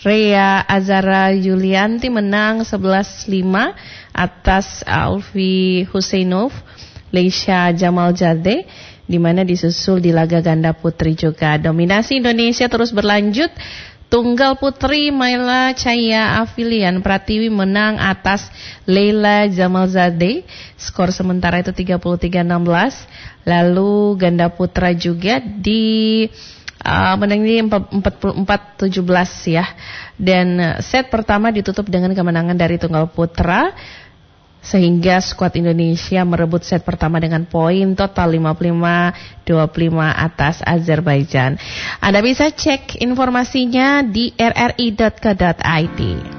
Rea Azara Yulianti menang 11-5 atas Alfi Husseinov, Leisha Jamaljade, di mana disusul di laga ganda putri juga. Dominasi Indonesia terus berlanjut. Tunggal putri Maila Chaya Afilian Pratiwi menang atas Leila Jamalzadeh. Skor sementara itu 33-16. Lalu ganda putra juga di menang di 44-17 ya. Dan set pertama ditutup dengan kemenangan dari tunggal putra, sehingga skuad Indonesia merebut set pertama dengan poin total 55-25 atas Azerbaijan. Anda bisa cek informasinya di rri.co.id.